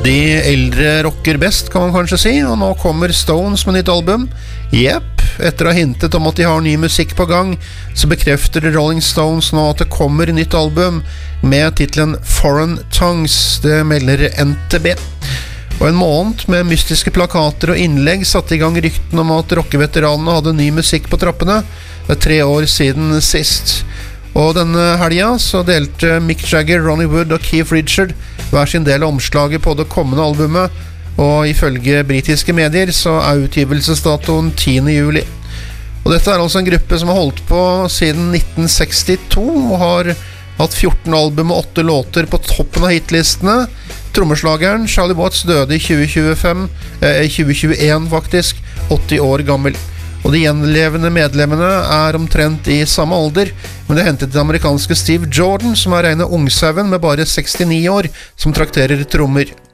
De eldre rocker best, kan man kanskje si, og nå kommer Stones med nytt album. Jepp, etter å ha hintet om at de har ny musikk på gang, så bekrefter Rolling Stones nå at det kommer nytt album med titlen Foreign Tongues. Det melder NTB. Og en måned med mystiske plakater og innlegg satte i gang rykten om at rockeveteranene hadde ny musikk på trappene. Det 3 år siden sist. Og denne helgen så delte Mick Jagger, Ronnie Wood og Keith Richards hver sin del av omslaget på det kommende albumet, og ifølge britiske medier så utgivelsesdatoen 10. juli. Og dette altså en gruppe som har holdt på siden 1962 og har hatt 14 album og 8 låter på toppen av hitlistene. Trommeslageren Charlie Watts døde i 2021 faktisk, 80 år gammel. Og de gjenlevende medlemmene omtrent i samme alder, men det hentet det amerikanske Steve Jordan, som regnet ungsauen med bare 69 år, som trakterer trommer.